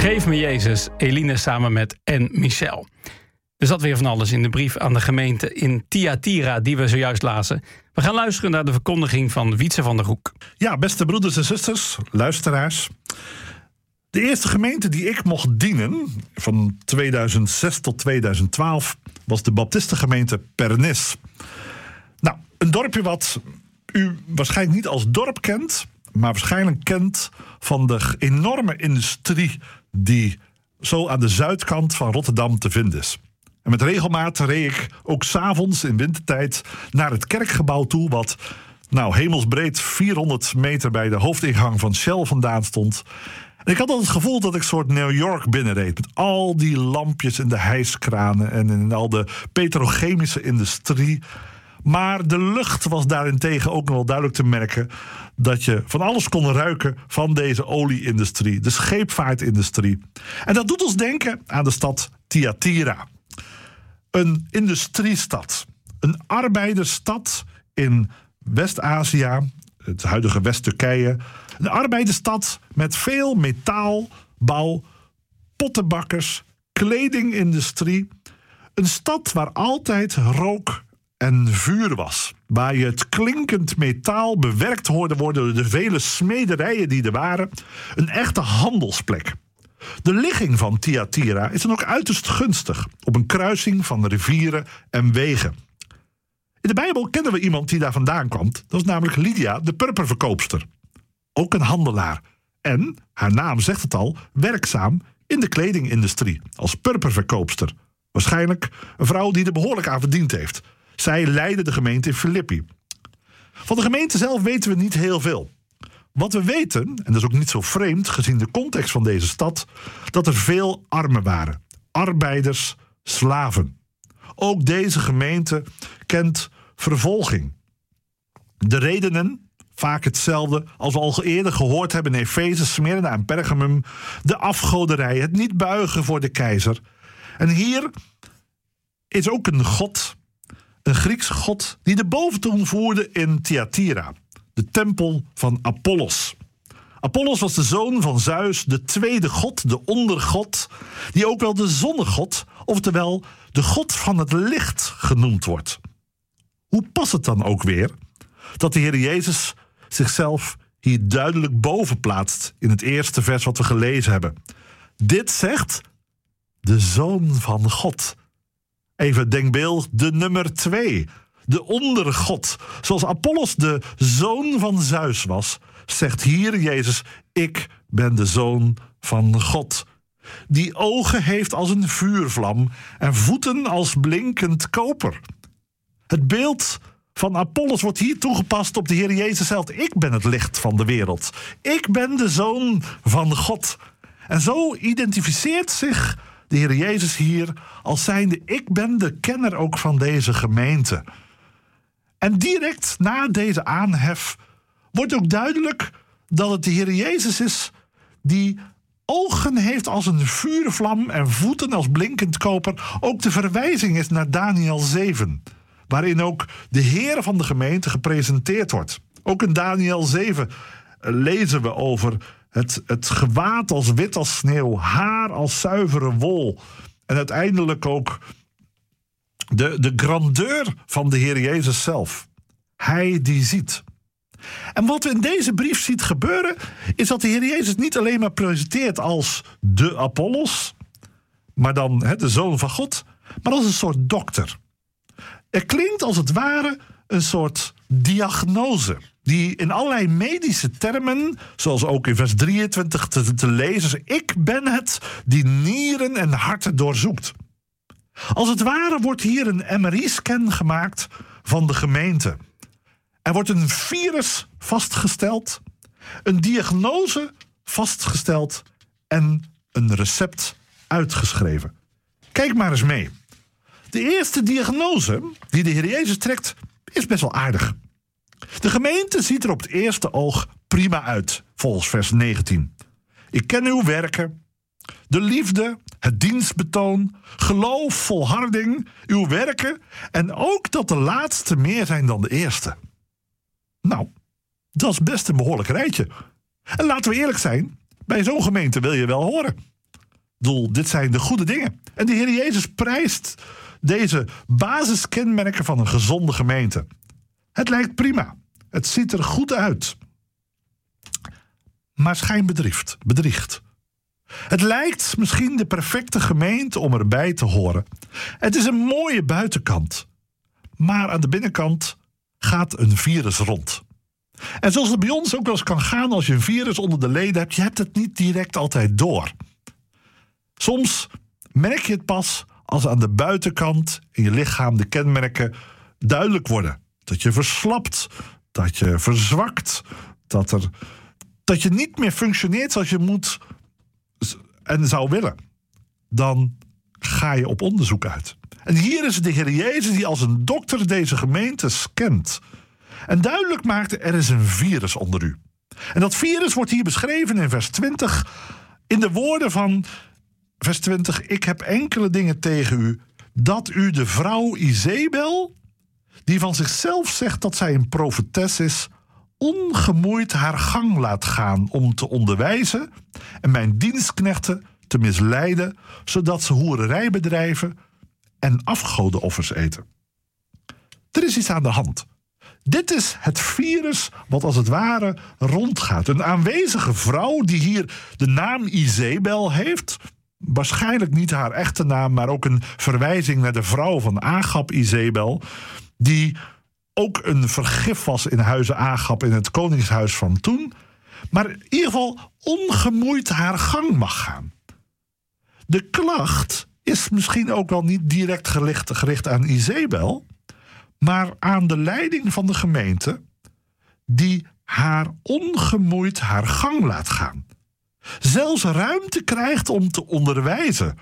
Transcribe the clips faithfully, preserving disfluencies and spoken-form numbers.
Geef me Jezus, Eline samen met en Michel. Er zat weer van alles in de brief aan de gemeente in Thyatira die we zojuist lazen. We gaan luisteren naar de verkondiging van Wietse van der Hoek. Ja, beste broeders en zusters, luisteraars. De eerste gemeente die ik mocht dienen, van tweeduizend zes tot tweeduizend twaalf, was de Baptistengemeente Pernis. Nou, een dorpje wat u waarschijnlijk niet als dorp kent, maar waarschijnlijk kent van de enorme industrie die zo aan de zuidkant van Rotterdam te vinden is. En met regelmaat reed ik ook 's avonds in wintertijd naar het kerkgebouw toe, wat nou hemelsbreed vierhonderd meter bij de hoofdingang van Shell vandaan stond. En ik had altijd het gevoel dat ik een soort New York binnenreed, met al die lampjes en de hijskranen en in al de petrochemische industrie. Maar de lucht was daarentegen ook nog wel duidelijk te merken dat je van alles kon ruiken van deze olie-industrie, de scheepvaartindustrie. En dat doet ons denken aan de stad Thyatira. Een industriestad, een arbeidersstad in West-Azië, het huidige West-Turkije. Een arbeidersstad met veel metaalbouw, pottenbakkers, kledingindustrie. Een stad waar altijd rook en vuur was. Waar je het klinkend metaal bewerkt hoorde worden door de vele smederijen die er waren. Een echte handelsplek. De ligging van Thyatira is dan ook uiterst gunstig, op een kruising van rivieren en wegen. In de Bijbel kennen we iemand die daar vandaan kwam. Dat was namelijk Lydia, de purperverkoopster. Ook een handelaar. En, haar naam zegt het al, werkzaam in de kledingindustrie als purperverkoopster. Waarschijnlijk een vrouw die er behoorlijk aan verdiend heeft. Zij leidde de gemeente in Filippi. Van de gemeente zelf weten we niet heel veel. Wat we weten, en dat is ook niet zo vreemd gezien de context van deze stad, dat er veel armen waren. Arbeiders, slaven. Ook deze gemeente kent vervolging. De redenen, vaak hetzelfde als we al eerder gehoord hebben in Efeze, Smyrna en Pergamum. De afgoderij, het niet buigen voor de keizer. En hier is ook een god, een Griekse god, die de boventoon voerde in Thyatira. De tempel van Apollos. Apollos was de zoon van Zeus, de tweede god, de ondergod, die ook wel de zonnegod, oftewel de god van het licht genoemd wordt. Hoe past het dan ook weer dat de Heer Jezus zichzelf hier duidelijk boven plaatst in het eerste vers wat we gelezen hebben? Dit zegt de Zoon van God. Even denkbeeld, de nummer twee. De ondergod. Zoals Apollos de zoon van Zeus was, zegt hier Jezus: ik ben de zoon van God. Die ogen heeft als een vuurvlam en voeten als blinkend koper. Het beeld van Apollos wordt hier toegepast op de Heer Jezus zelf. Ik ben het licht van de wereld. Ik ben de zoon van God. En zo identificeert zich de Heer Jezus hier als zijnde: ik ben de kenner ook van deze gemeente. En direct na deze aanhef wordt ook duidelijk dat het de Heer Jezus is die ogen heeft als een vuurvlam en voeten als blinkend koper. Ook de verwijzing is naar Daniël zeven, waarin ook de Heer van de gemeente gepresenteerd wordt. Ook in Daniël zeven lezen we over het, het gewaad als wit als sneeuw, haar als zuivere wol. En uiteindelijk ook de, de grandeur van de Heer Jezus zelf. Hij die ziet. En wat we in deze brief ziet gebeuren, is dat de Heer Jezus niet alleen maar presenteert als de Apollos, maar dan he, de Zoon van God, maar als een soort dokter. Er klinkt als het ware een soort diagnose, die in allerlei medische termen, zoals ook in vers drieëntwintig te, te lezen, is: ik ben het die nieren en harten doorzoekt. Als het ware wordt hier een M R I-scan gemaakt van de gemeente. Er wordt een virus vastgesteld, een diagnose vastgesteld en een recept uitgeschreven. Kijk maar eens mee. De eerste diagnose die de Heer Jezus trekt is best wel aardig. De gemeente ziet er op het eerste oog prima uit, volgens vers negentien. Ik ken uw werken, de liefde, het dienstbetoon, geloof, volharding, uw werken en ook dat de laatste meer zijn dan de eerste. Nou, dat is best een behoorlijk rijtje. En laten we eerlijk zijn, bij zo'n gemeente wil je wel horen. Doel, dit zijn de goede dingen. En de Heer Jezus prijst deze basiskenmerken van een gezonde gemeente. Het lijkt prima. Het ziet er goed uit. Maar schijnbedriegt, bedriegt. Het lijkt misschien de perfecte gemeente om erbij te horen. Het is een mooie buitenkant. Maar aan de binnenkant gaat een virus rond. En zoals het bij ons ook wel eens kan gaan als je een virus onder de leden hebt, je hebt het niet direct altijd door. Soms merk je het pas als aan de buitenkant in je lichaam de kenmerken duidelijk worden. Dat je verslapt, dat je verzwakt, dat, er, dat je niet meer functioneert zoals je moet en zou willen. Dan ga je op onderzoek uit. En hier is de Heer Jezus die als een dokter deze gemeente scant. En duidelijk maakt, er is een virus onder u. En dat virus wordt hier beschreven in vers twintig. In de woorden van vers twintig. Ik heb enkele dingen tegen u. Dat u de vrouw Izebel, die van zichzelf zegt dat zij een profetes is, ongemoeid haar gang laat gaan om te onderwijzen en mijn dienstknechten te misleiden, zodat ze hoererij bedrijven en afgodenoffers eten. Er is iets aan de hand. Dit is het virus wat als het ware rondgaat. Een aanwezige vrouw die hier de naam Izebel heeft. Waarschijnlijk niet haar echte naam, maar ook een verwijzing naar de vrouw van Agab, Izebel, die ook een vergif was in huize Agab in het koningshuis van toen. Maar in ieder geval ongemoeid haar gang mag gaan. De klacht is misschien ook wel niet direct gericht, gericht aan Izebel, maar aan de leiding van de gemeente, die haar ongemoeid haar gang laat gaan. Zelfs ruimte krijgt om te onderwijzen.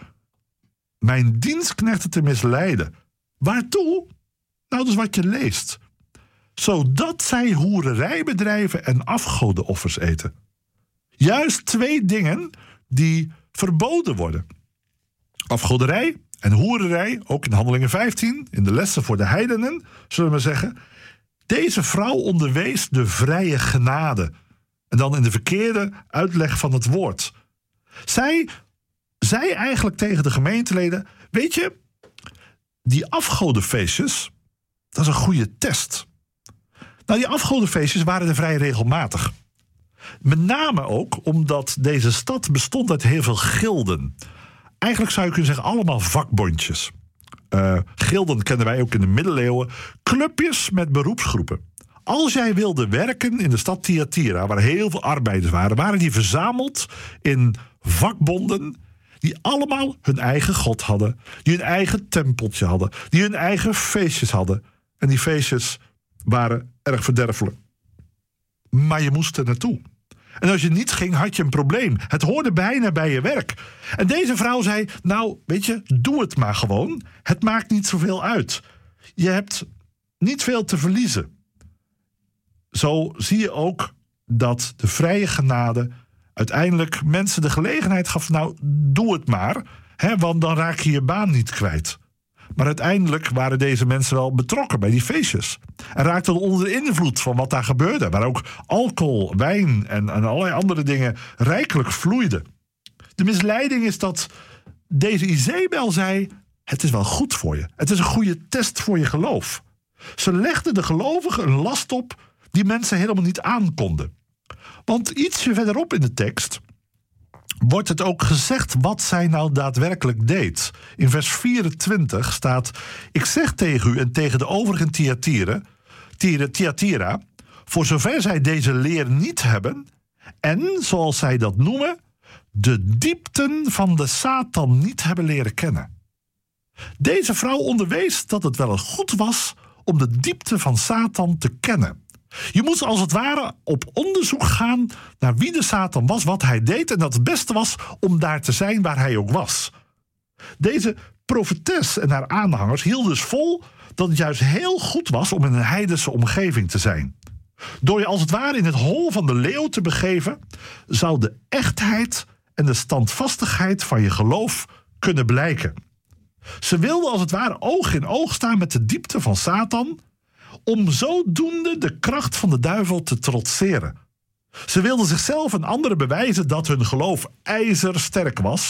Mijn dienstknechten te misleiden. Waartoe? Nou, dus wat je leest. Zodat zij hoererij bedrijven en afgodenoffers eten. Juist twee dingen die verboden worden. Afgoderij en hoererij, ook in Handelingen vijftien, in de lessen voor de heidenen, zullen we zeggen. Deze vrouw onderwees de vrije genade. En dan in de verkeerde uitleg van het woord. Zij zei eigenlijk tegen de gemeenteleden, weet je, die afgodenfeestjes, dat is een goede test. Nou, die afgodenfeestjes waren er vrij regelmatig. Met name ook omdat deze stad bestond uit heel veel gilden. Eigenlijk zou je kunnen zeggen allemaal vakbondjes. Uh, gilden kennen wij ook in de middeleeuwen. Clubjes met beroepsgroepen. Als jij wilde werken in de stad Thyatira, waar heel veel arbeiders waren, waren die verzameld in vakbonden die allemaal hun eigen god hadden, die hun eigen tempeltje hadden, die hun eigen feestjes hadden. En die feestjes waren erg verderfelijk. Maar je moest er naartoe. En als je niet ging, had je een probleem. Het hoorde bijna bij je werk. En deze vrouw zei, nou, weet je, doe het maar gewoon. Het maakt niet zoveel uit. Je hebt niet veel te verliezen. Zo zie je ook dat de vrije genade uiteindelijk mensen de gelegenheid gaf, nou, doe het maar, hè, want dan raak je je baan niet kwijt. Maar uiteindelijk waren deze mensen wel betrokken bij die feestjes. En raakten onder de invloed van wat daar gebeurde. Waar ook alcohol, wijn en, en allerlei andere dingen rijkelijk vloeiden. De misleiding is dat deze Izebel zei, het is wel goed voor je. Het is een goede test voor je geloof. Ze legde de gelovigen een last op die mensen helemaal niet aankonden. Want ietsje verderop in de tekst wordt het ook gezegd wat zij nou daadwerkelijk deed. In vers vierentwintig staat, ik zeg tegen u en tegen de overigen Thyatira, Thyatira, voor zover zij deze leer niet hebben en, zoals zij dat noemen, de diepten van de Satan niet hebben leren kennen. Deze vrouw onderwees dat het wel eens goed was om de diepte van Satan te kennen. Je moest als het ware op onderzoek gaan naar wie de Satan was, wat hij deed, en dat het beste was om daar te zijn waar hij ook was. Deze profetes en haar aanhangers hielden dus vol dat het juist heel goed was om in een heidense omgeving te zijn. Door je als het ware in het hol van de leeuw te begeven, zou de echtheid en de standvastigheid van je geloof kunnen blijken. Ze wilden als het ware oog in oog staan met de diepte van Satan, om zodoende de kracht van de duivel te trotseren. Ze wilden zichzelf en anderen bewijzen dat hun geloof ijzersterk was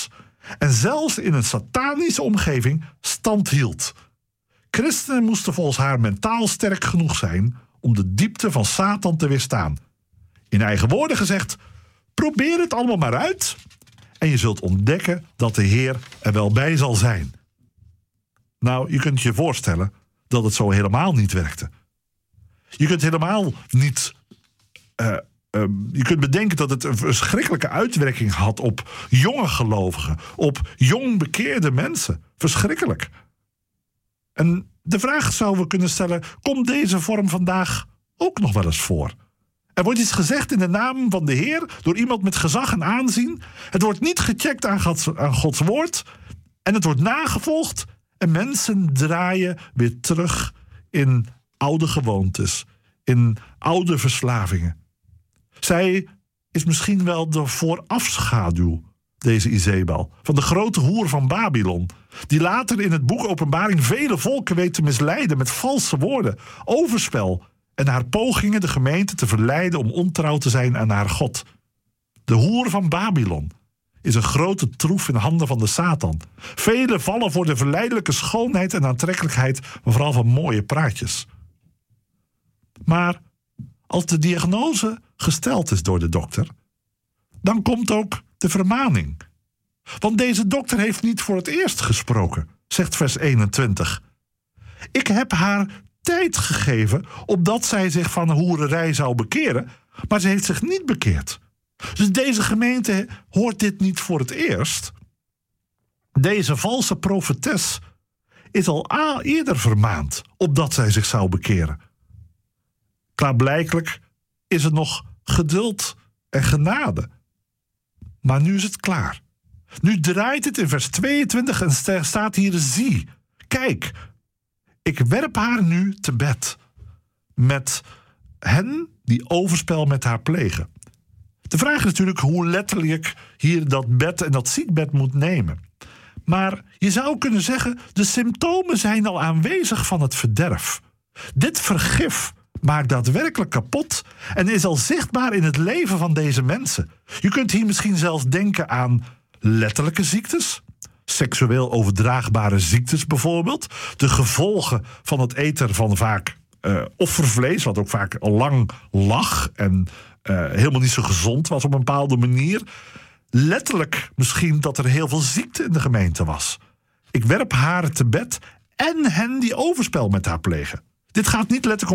en zelfs in een satanische omgeving stand hield. Christenen moesten volgens haar mentaal sterk genoeg zijn om de diepte van Satan te weerstaan. In eigen woorden gezegd, probeer het allemaal maar uit en je zult ontdekken dat de Heer er wel bij zal zijn. Nou, je kunt je voorstellen dat het zo helemaal niet werkte. Je kunt helemaal niet... Uh, uh, je kunt bedenken dat het een verschrikkelijke uitwerking had op jonge gelovigen, op jong bekeerde mensen. Verschrikkelijk. En de vraag zouden we kunnen stellen, komt deze vorm vandaag ook nog wel eens voor? Er wordt iets gezegd in de naam van de Heer door iemand met gezag en aanzien. Het wordt niet gecheckt aan Gods, aan Gods woord. En het wordt nagevolgd. En mensen draaien weer terug in oude gewoontes. In oude verslavingen. Zij is misschien wel de voorafschaduw, deze Izebel, van de grote hoer van Babylon, die later in het boek Openbaring vele volken weet te misleiden met valse woorden, overspel en haar pogingen de gemeente te verleiden om ontrouw te zijn aan haar God. De hoer van Babylon is een grote troef in handen van de Satan. Velen vallen voor de verleidelijke schoonheid en aantrekkelijkheid, maar vooral van mooie praatjes. Maar als de diagnose gesteld is door de dokter, dan komt ook de vermaning. Want deze dokter heeft niet voor het eerst gesproken, zegt vers eenentwintig. Ik heb haar tijd gegeven opdat zij zich van hoererij zou bekeren, maar ze heeft zich niet bekeerd. Dus deze gemeente hoort dit niet voor het eerst. Deze valse profetes is al eerder vermaand opdat zij zich zou bekeren. Klaarblijkelijk is er nog geduld en genade. Maar nu is het klaar. Nu draait het in vers tweeëntwintig en staat hier: zie, kijk, ik werp haar nu te bed met hen die overspel met haar plegen. De vraag is natuurlijk hoe letterlijk hier dat bed en dat ziekbed moet nemen. Maar je zou kunnen zeggen, de symptomen zijn al aanwezig van het verderf. Dit vergif maakt daadwerkelijk kapot en is al zichtbaar in het leven van deze mensen. Je kunt hier misschien zelfs denken aan letterlijke ziektes, seksueel overdraagbare ziektes bijvoorbeeld, de gevolgen van het eten van vaak uh, offervlees, wat ook vaak al lang lag en uh, helemaal niet zo gezond was op een bepaalde manier. Letterlijk misschien dat er heel veel ziekte in de gemeente was. Ik werp haar te bed en hen die overspel met haar plegen. Dit gaat niet letterlijk om